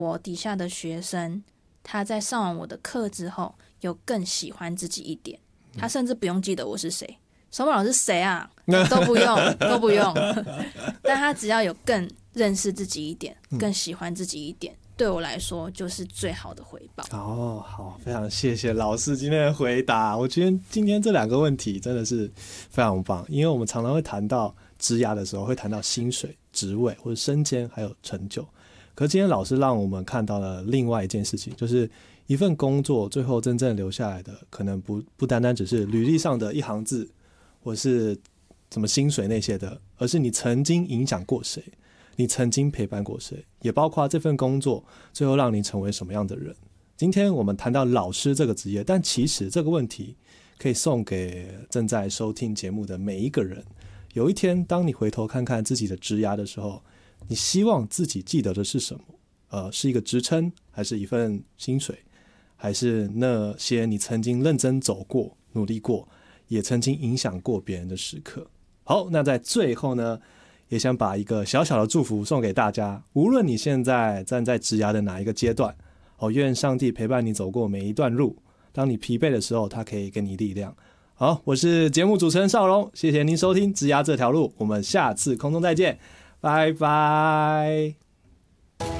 我底下的学生他在上完我的课之后有更喜欢自己一点，他甚至不用记得我是谁，小宝老师谁啊，都不用都不用但他只要有更认识自己一点，更喜欢自己一点，对我来说就是最好的回报。 好，非常谢谢老师今天的回答。我觉得今天这2个问题真的是非常棒，因为我们常常会谈到职涯的时候会谈到薪水、职位或者升迁还有成就，可是今天老师让我们看到了另外一件事情，就是一份工作最后真正留下来的可能不单单只是履历上的一行字或是什么薪水那些的，而是你曾经影响过谁，你曾经陪伴过谁，也包括这份工作最后让你成为什么样的人。今天我们谈到老师这个职业，但其实这个问题可以送给正在收听节目的每一个人。有一天当你回头看看自己的职涯的时候，你希望自己记得的是什么？是一个职称，还是一份薪水，还是那些你曾经认真走过、努力过，也曾经影响过别人的时刻？好，那在最后呢，也想把一个小小的祝福送给大家，无论你现在站在职涯的哪一个阶段，愿上帝陪伴你走过每一段路，当你疲惫的时候，他可以给你力量。好，我是节目主持人邵荣，谢谢您收听职涯这条路，我们下次空中再见，拜拜。